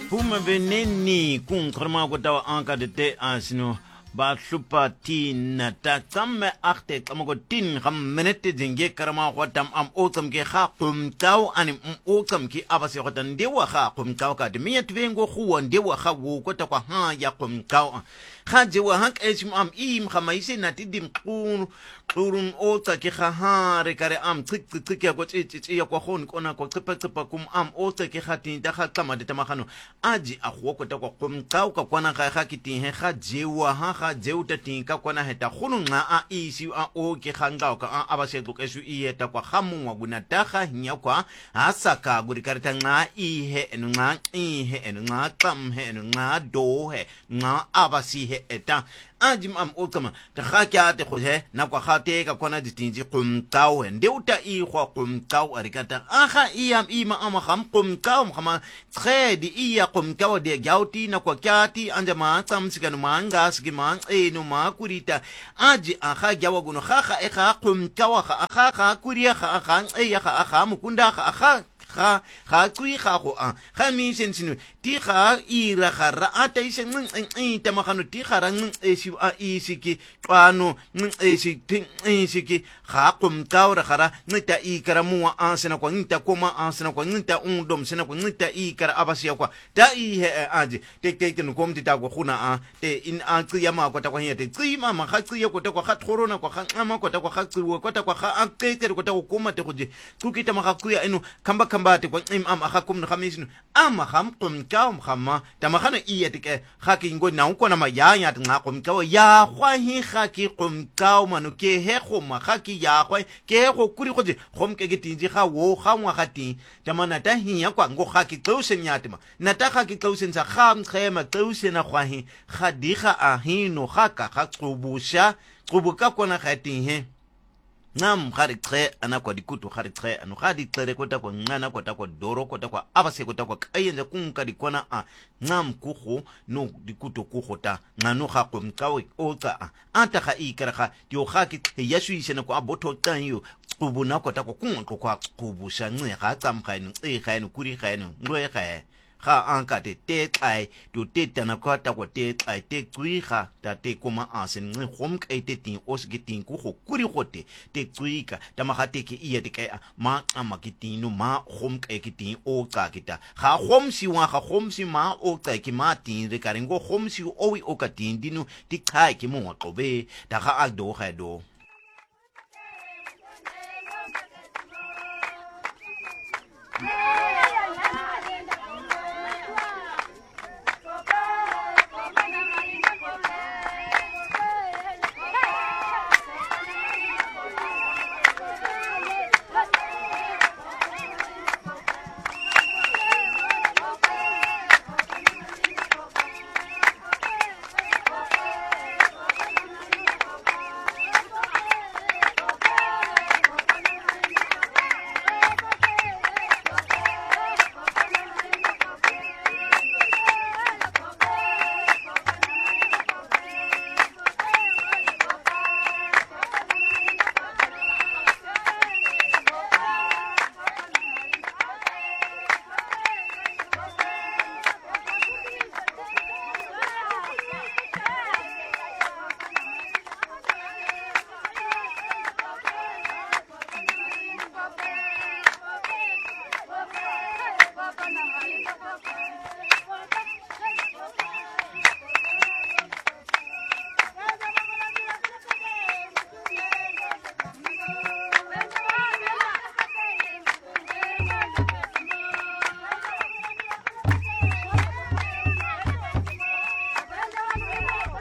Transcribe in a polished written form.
Puma veneni kung karma ko tawa angka de te asino ba hlupa tin ta tsamme achte tsamo ko tin kham menete jinge karma ko tam am o tsam ke kha kum taw ani o tsam ki abase ko tan dewa kha kum taw ka de miet vengo khuwa dewa kha wo ko ta kwa ha ya kum taw kha jewa hak ejim am im khamaisi natidim qurun o tsa ki kha ha re kare am tsik ya ko tsi ya ko khon kona ko tsipa kum am o tsa ki kha tin ta kha tsama de tama khano aji a khwo ko ta ko kum taw ka kwana kha ki tin he kha jewa ha kha jeuta tin ka kwana heta khunu nga a isi a o ki khanga ka abase ko kesu ieta kwa khamu wa guna ta kha nya kwa asaka guri karta nga I he enu nga I he enu nga tam he enu nga do he nga abasi he eta ajim am okama ta khakya te khoje na kwa khate ka kona ditinji qumtaw ndeuta I khwa qumtaw arikata akha iyam ima ama kham qumtaw khama tredi iya qumtaw de gauti na kwa kyati anja ma tsamsikanu manga skima enu ma kurita aji akha gyawa guno kha e kha qumtaw kha kuriya kha ya kha mukunda kha kui kha go kha mi sensinu ti kha ira khara ata isen ta makhano ti khara esi a isiki kwano esiki kha qumtaw khara ngita ikara muwa ansena kwa ngita koma ansena kwa ngita undom sena kwa ngita ikara abasiya kwa ta I he aji te no komti ta go khuna te in a tsiya ma ko ta kwa hete tsima ma kha tsiya ko ta kwa kha thorona kwa kha ama ko ta kwa kha tsiwa ko ta kwa kha akete ko ta ko koma te goje kukita ma kha kuya eno kamba te ko am akhakum no khamisinu ama kham qumtaw khama tamakhana iyetike khaki ngo na uko na mayanya nga qumtaw ya khwa hi khaki qumtaw manu ke he khoma khaki ya khwa ke go kuri goje khom ke gitinji kha wo khamwa khati tamana ta hi ya kwa ngo khaki tausen yatima na ta khaki tausen sa kham khema tausen na khwa hi khadikha ahino khaka khaqubusha qubuka kona khati he ngam kharitre ana kwa dikutu kharitre anu khaditre kota kwa ngana kota kwa doro kota kwa abase kota kwa kayenza kunka dikona ngam kuhu no dikutu kuhota ngano kha qumtawe ota anta kha ikara kha yo khaki yashu isena kwa aboto tanyo qubuna kota kwa kunko kwa qubusha nge kha tsamkhainu khainu kuri khainu ngwe kha kha anka te tai tu te tana kota kwa te tai te kuiha ta te koma asen ngi khom kai te tin osgitin ku kuri khote te kuika ta ma khate ki iya te kai ma ama kitinu ma khom kai kitin o ka kita kha khom si wa kha khom si ma o ka ki ma tin re karengo khom si o wi o ka tin dinu ti khai ki mo qobe ta kha agdo kha do